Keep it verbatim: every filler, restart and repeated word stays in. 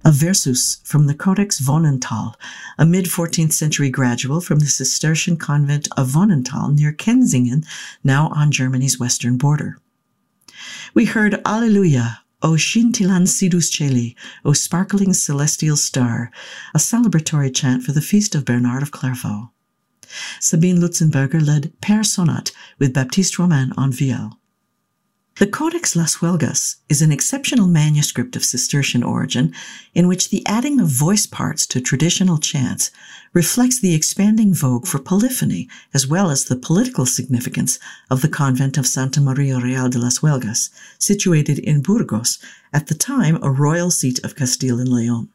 A versus from the Codex Vonental, a mid-fourteenth century gradual from the Cistercian convent of Vonental near Kenzingen, now on Germany's western border. We heard Alleluia, O scintillant sidus celi, O sparkling celestial star, a celebratory chant for the feast of Bernard of Clairvaux. Sabine Lutzenberger led Père Sonat with Baptiste Romain on viol. The Codex Las Huelgas is an exceptional manuscript of Cistercian origin in which the adding of voice parts to traditional chants reflects the expanding vogue for polyphony as well as the political significance of the convent of Santa Maria Real de las Huelgas, situated in Burgos, at the time a royal seat of Castile and Leon.